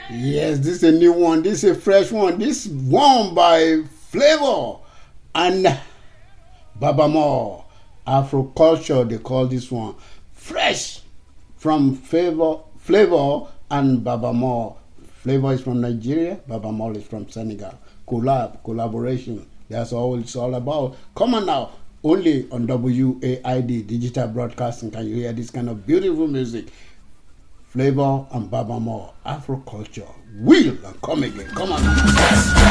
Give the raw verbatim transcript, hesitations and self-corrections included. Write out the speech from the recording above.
Yes, this is a new one. This is a fresh one. This one by Flavor and Babamore. Afroculture, they call this one. Fresh from Flavor, Flavor and Babamore. Flavor is from Nigeria. Babamore is from Senegal. Collab, collaboration. That's all it's all about. Come on now. Only on W A I D, Digital Broadcasting, can you hear this kind of beautiful music. Flavor and Babamore, Afroculture. Will and come again. Come on.